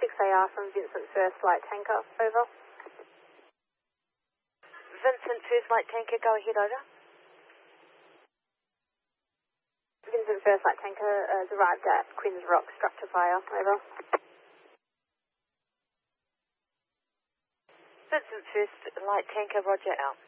6AR from Vincent First Light Tanker, over. Vincent First Light Tanker, go ahead, over. Vincent First Light Tanker has arrived at Quinns Rock, structure fire, over. Vincent First Light Tanker, roger out.